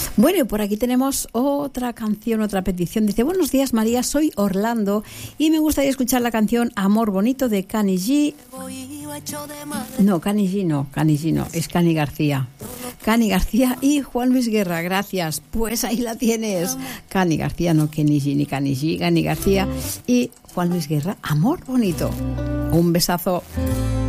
Bueno, y por aquí tenemos otra canción, otra petición. Dice: buenos días, María, soy Orlando y me gustaría escuchar la canción Amor Bonito de Cani G. No, Cani G no, es Cani García. Cani García y Juan Luis Guerra, gracias. Pues ahí la tienes. Cani García, no Kenny G ni Cani G, Cani García y Juan Luis Guerra, Amor Bonito. Un besazo.